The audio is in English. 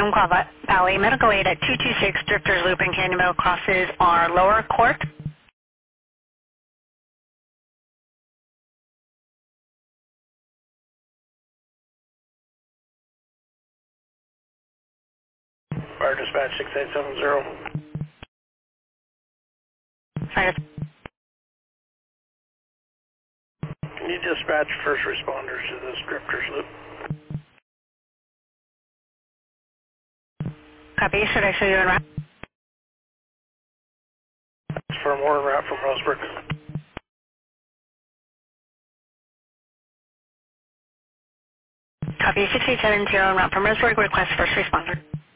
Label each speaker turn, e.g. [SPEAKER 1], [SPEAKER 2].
[SPEAKER 1] Umpqua Valley Medical Aid at 226 Drifters Loop and Canyon Meadow crosses our lower court.
[SPEAKER 2] Fire dispatch 6870.
[SPEAKER 1] Fire.
[SPEAKER 2] Can you dispatch first responders to this Drifters Loop?
[SPEAKER 1] Copy. Should I show you en route?
[SPEAKER 2] It's for more en route from Rosebrook.
[SPEAKER 1] Copy. 6870 en route from Roseburg. Request first responder.